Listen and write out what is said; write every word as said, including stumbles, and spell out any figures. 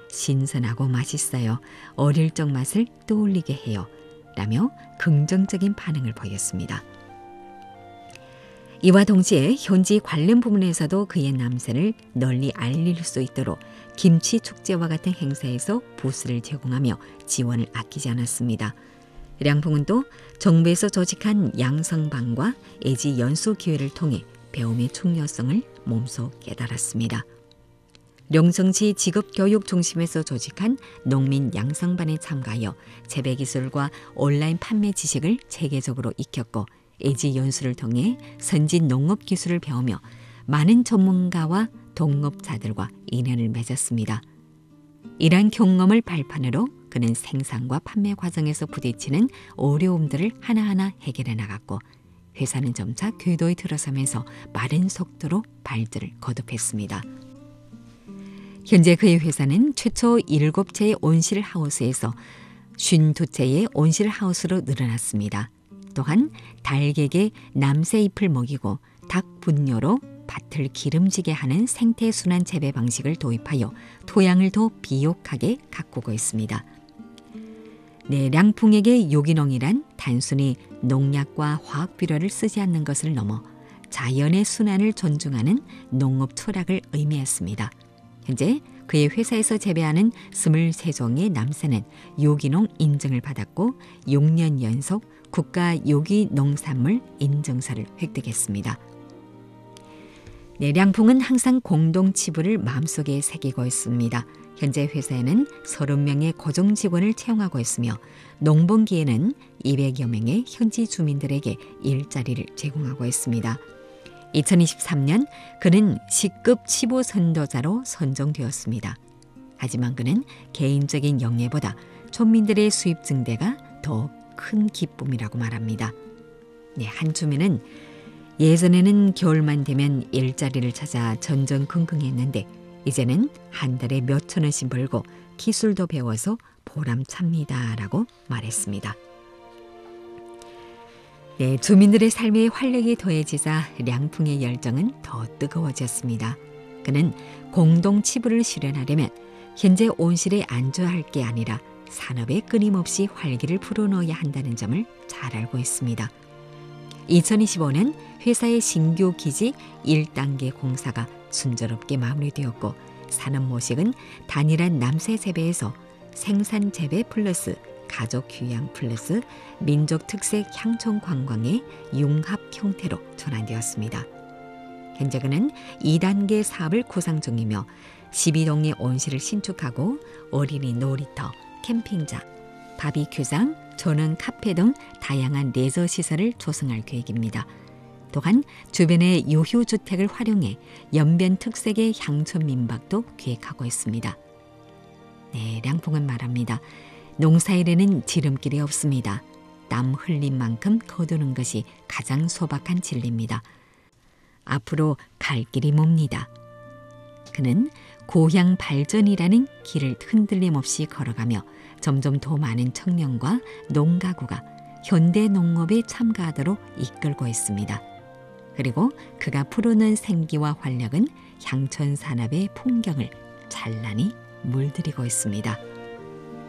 신선하고 맛있어요. 어릴 적 맛을 떠올리게 해요. 라며 긍정적인 반응을 보였습니다. 이와 동시에 현지 관련 부문에서도 그의 남선을 널리 알릴 수 있도록 김치 축제와 같은 행사에서 부스를 제공하며 지원을 아끼지 않았습니다. 량풍은 또 정부에서 조직한 양성반과 애지 연수 기회를 통해 배움의 중요성을 몸소 깨달았습니다. 룡성시 직업교육중심에서 조직한 농민 양성반에 참가하여 재배기술과 온라인 판매 지식을 체계적으로 익혔고 애지 연수를 통해 선진 농업 기술을 배우며 많은 전문가와 동업자들과 인연을 맺었습니다. 이러한 경험을 발판으로 그는 생산과 판매 과정에서 부딪히는 어려움들을 하나하나 해결해 나갔고 회사는 점차 궤도에 들어서면서 빠른 속도로 발전을 거듭했습니다. 현재 그의 회사는 최초 일곱 채의 온실 하우스에서 오십이 채의 온실 하우스로 늘어났습니다. 또한 닭에게 남새 잎을 먹이고 닭 분뇨로 밭을 기름지게 하는 생태순환 재배 방식을 도입하여 토양을 더 비옥하게 가꾸고 있습니다. 네, 량풍에게 유기농이란 단순히 농약과 화학비료를 쓰지 않는 것을 넘어 자연의 순환을 존중하는 농업 철학을 의미했습니다. 현재 그의 회사에서 재배하는 이십삼 종의 남새는 유기농 인증을 받았고 육 년 연속 국가 유기농산물 인증서를 획득했습니다. 네, 량풍은 항상 공동 치부를 마음속에 새기고 있습니다. 현재 회사에는 서른 명의 고정 직원을 채용하고 있으며 농번기에는 이백여 명의 현지 주민들에게 일자리를 제공하고 있습니다. 이천이십삼 년 그는 시급 치부 선도자로 선정되었습니다. 하지만 그는 개인적인 영예보다 촌민들의 수입 증대가 더 큰 기쁨이라고 말합니다. 네, 한 주민은 예전에는 겨울만 되면 일자리를 찾아 전전긍긍했는데 이제는 한 달에 몇천 원씩 벌고 기술도 배워서 보람찹니다. 라고 말했습니다. 네, 주민들의 삶에 활력이 더해지자 량풍의 열정은 더 뜨거워졌습니다. 그는 공동 치부를 실현하려면 현재 온실에 안주할 게 아니라 산업에 끊임없이 활기를 불어넣어야 한다는 점을 잘 알고 있습니다. 이천이십오 년 회사의 신규 기지 일 단계 공사가 순조롭게 마무리되었고 산업 모식은 단일한 남새 재배에서 생산 재배 플러스 가족 휴양 플러스 민족 특색 향촌 관광의 융합 형태로 전환되었습니다. 현재 그는 이 단계 사업을 구상 중이며 십이 동의 온실을 신축하고 어린이 놀이터, 캠핑장, 바비큐장, 전원 카페 등 다양한 레저 시설을 조성할 계획입니다. 또한 주변의 유휴주택을 활용해 연변 특색의 향촌 민박도 계획하고 있습니다. 네, 량풍은 말합니다. 농사일에는 지름길이 없습니다. 땀 흘린 만큼 거두는 것이 가장 소박한 진리입니다. 앞으로 갈 길이 멉니다. 그는 고향 발전이라는 길을 흔들림 없이 걸어가며 점점 더 많은 청년과 농가구가 현대 농업에 참가하도록 이끌고 있습니다. 그리고 그가 풀어낸 생기와 활력은 향촌 산업의 풍경을 찬란히 물들이고 있습니다.